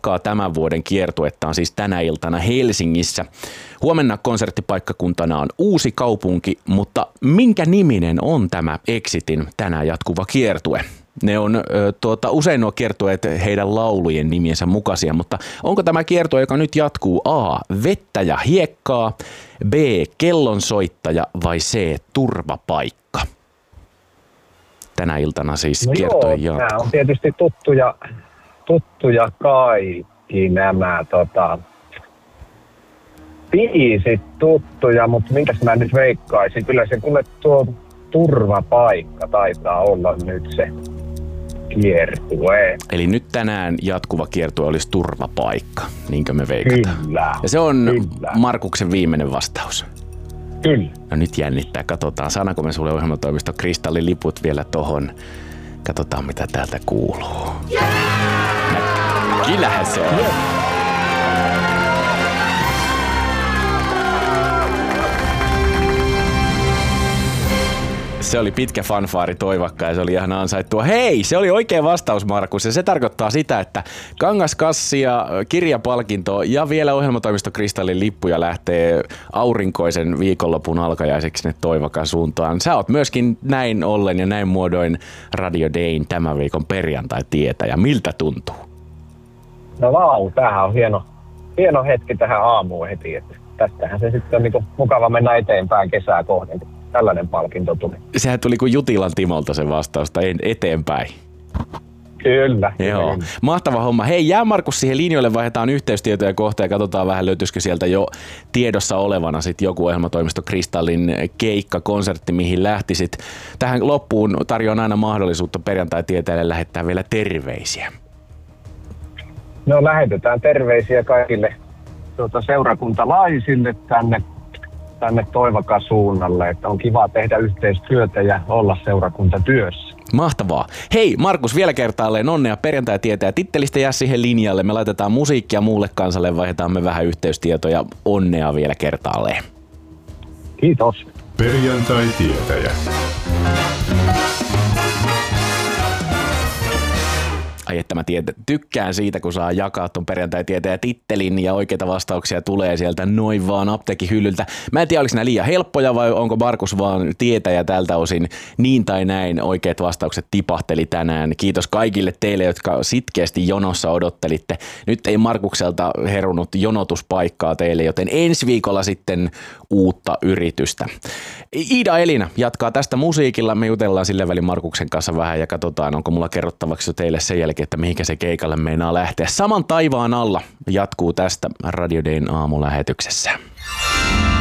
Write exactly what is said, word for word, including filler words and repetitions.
jatkaa tämän vuoden kiertuettaan siis tänä iltana Helsingissä. Huomenna konserttipaikkakuntana on Uusi kaupunki, mutta minkä niminen on tämä Exitin tänään jatkuva kiertue? Ne on ö, tuota, usein nuo kiertueet heidän laulujen nimiensä mukaisia, mutta onko tämä kiertue, joka nyt jatkuu A. Vettä ja hiekkaa, B. Kellonsoittaja vai C. Turvapaikka? Tänä iltana siis no kiertue joo, jatkuu. Nämä on tietysti tuttuja, tuttuja kaikki nämä tota, biisit tuttuja, mutta minkäs mä nyt veikkaisin? Kyllä se kuule tuo Turvapaikka taitaa olla nyt se kiertue. Eli nyt tänään jatkuva kiertue olisi Turvapaikka, niinkö me veikataan? Kyllä. Ja se on Kyllä. Markuksen viimeinen vastaus. Kyllä. No nyt jännittää, katsotaan. Saadaanko me sulle ohjelmatoimisto Kristalliliput vielä tohon? Katsotaan mitä täältä kuuluu. Yeah! Kyllähän se on. Yeah. Se oli pitkä fanfaari Toivakka ja se oli ihan ansaittua. Hei, se oli oikea vastaus, Markus, ja se tarkoittaa sitä, että kangaskassia, kirjapalkinto ja vielä ohjelmatoimisto Kristallin lippuja lähtee aurinkoisen viikonlopun alkajaiseksi sinne Toivakan suuntaan. Sä oot myöskin näin ollen ja näin muodoin Radio Dayn tämän viikon perjantai-tietäjä. Miltä tuntuu? No vau, tämähän on hieno, hieno hetki tähän aamuun heti. Että tästähän se sitten on niinku mukava mennä eteenpäin kesää kohden. Tällainen palkinto tuli. Sehän tuli kuin Jutilan Timolta se vastaus, tai eteenpäin. Kyllä. Joo, kyllä. Mahtava homma. Hei, jää Markus siihen linjoille, vaihdetaan yhteystietoja kohta ja katsotaan vähän löytyisikö sieltä jo tiedossa olevana sit joku ohjelmatoimisto Kristallin keikka, konsertti, mihin lähtisit. Tähän loppuun tarjoan aina mahdollisuutta perjantai-tietäjille lähettää vielä terveisiä. No lähetetään terveisiä kaikille tuota, seurakuntalaisille tänne. tänne Toivakan suunnalle, että on kiva tehdä yhteistyötä ja olla seurakuntatyössä. Mahtavaa. Hei Markus, vielä kertaalleen onnea perjantai-tietäjä tittelistä, jää siihen linjalle. Me laitetaan musiikkia muulle kansalle, vaihdetaan me vähän yhteystietoja. Onnea vielä kertaalleen. Kiitos. Perjantai-tietäjä. Ai että mä tiedän, tykkään siitä, kun saa jakaa ton perjantai-tietäjä tittelin ja oikeita vastauksia tulee sieltä noin vaan apteekin hyllyltä. Mä en tiedä, oliko nämä liian helppoja vai onko Markus vaan tietäjä tältä osin. Niin tai näin oikeat vastaukset tipahteli tänään. Kiitos kaikille teille, jotka sitkeästi jonossa odottelitte. Nyt ei Markukselta herunut jonotuspaikkaa teille, joten ensi viikolla sitten uutta yritystä. Iida Elina jatkaa tästä musiikilla. Me jutellaan sillä välin Markuksen kanssa vähän ja katsotaan, onko mulla kerrottavaksi jo teille sen jälkeen, että mihinkä se keikalle meinaa lähteä. Saman taivaan alla jatkuu tästä Radio Dayn aamulähetyksessä.